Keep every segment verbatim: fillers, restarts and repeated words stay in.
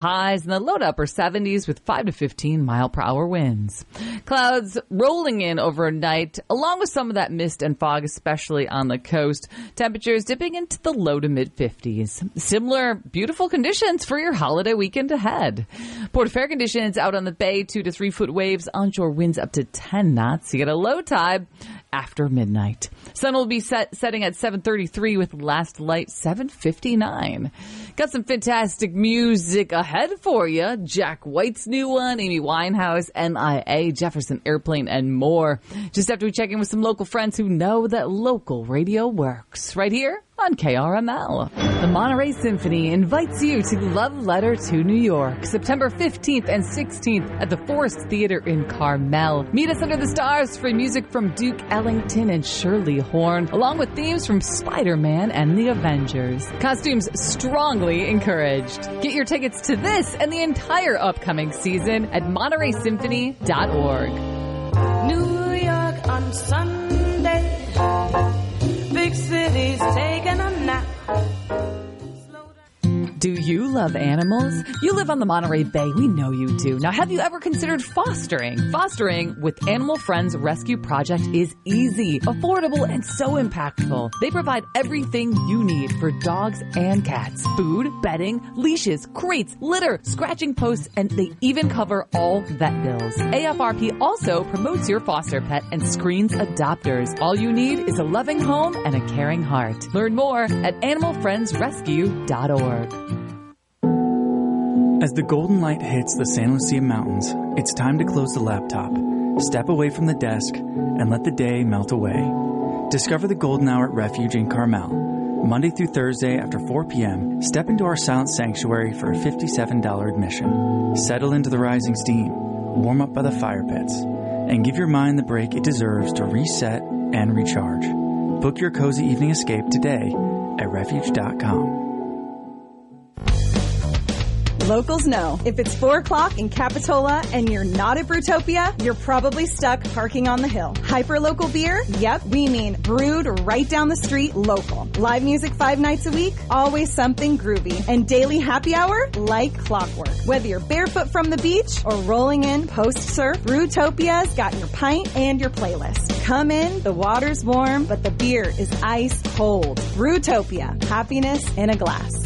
Highs in the low to upper seventies with five to fifteen mile per hour winds. Clouds rolling in overnight, along with some of that mist and fog, especially on the coast. Temperatures dipping into the low to mid fifties. Similar beautiful conditions for your holiday weekend ahead. Port fair conditions out on the bay, two to three foot waves, onshore winds up to ten knots. You get a low tide after midnight. Sun will be set, setting at seven thirty-three with last light seven fifty-nine. Got some fantastic music ahead for you. Jack White's new one, Amy Winehouse, M I A, Jefferson Airplane, and more. Just after we check in with some local friends who know that local radio works. Right here on K R M L. The Monterey Symphony invites you to Love Letter to New York, September fifteenth and sixteenth at the Forest Theater in Carmel. Meet us under the stars for music from Duke Ellington and Shirley Horn, along with themes from Spider-Man and the Avengers. Costumes strongly encouraged. Get your tickets to this and the entire upcoming season at monterey symphony dot org. New York on Sunday. Big cities taking a nap. Do you love animals? You live on the Monterey Bay. We know you do. Now, have you ever considered fostering? Fostering with Animal Friends Rescue Project is easy, affordable, and so impactful. They provide everything you need for dogs and cats. Food, bedding, leashes, crates, litter, scratching posts, and they even cover all vet bills. A F R P also promotes your foster pet and screens adopters. All you need is a loving home and a caring heart. Learn more at animal friends rescue dot org. As the golden light hits the San Lucia Mountains, it's time to close the laptop, step away from the desk, and let the day melt away. Discover the golden hour at Refuge in Carmel. Monday through Thursday after four p.m., step into our silent sanctuary for a fifty-seven dollars admission. Settle into the rising steam, warm up by the fire pits, and give your mind the break it deserves to reset and recharge. Book your cozy evening escape today at refuge dot com. Locals know if it's four o'clock in Capitola and you're not at Brewtopia, you're probably stuck parking on the hill. Hyperlocal beer? Yep, we mean brewed right down the street local. Live music five nights a week? Always something groovy. And daily happy hour? Like clockwork. Whether you're barefoot from the beach or rolling in post-surf, Brewtopia's got your pint and your playlist. Come in, the water's warm, but the beer is ice cold. Brewtopia. Happiness in a glass.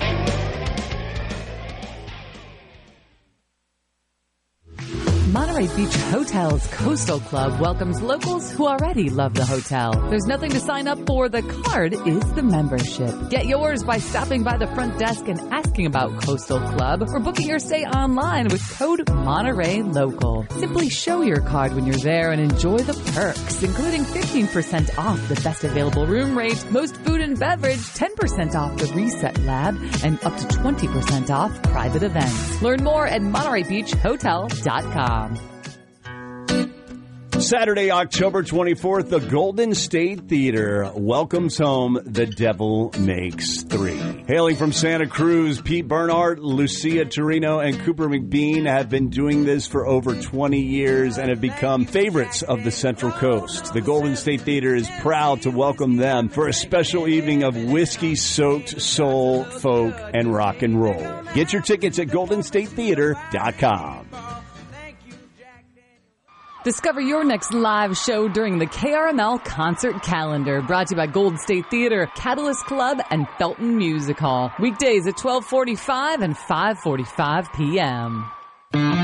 Monterey Beach Hotel's Coastal Club welcomes locals who already love the hotel. There's nothing to sign up for. The card is the membership. Get yours by stopping by the front desk and asking about Coastal Club or booking your stay online with code Monterey Local. Simply show your card when you're there and enjoy the perks, including fifteen percent off the best available room rate, most food and beverage, ten percent off the Reset Lab, and up to twenty percent off private events. Learn more at monterey beach hotel dot com. Saturday, October twenty-fourth, the Golden State Theater welcomes home The Devil Makes Three. Hailing from Santa Cruz, Pete Bernhardt, Lucia Torino, and Cooper McBean have been doing this for over twenty years and have become favorites of the Central Coast. The Golden State Theater is proud to welcome them for a special evening of whiskey-soaked soul, folk, and rock and roll. Get your tickets at golden state theater dot com. Discover your next live show during the K R M L concert calendar, brought to you by Golden State Theater, Catalyst Club, and Felton Music Hall. Weekdays at twelve forty-five and five forty-five p.m.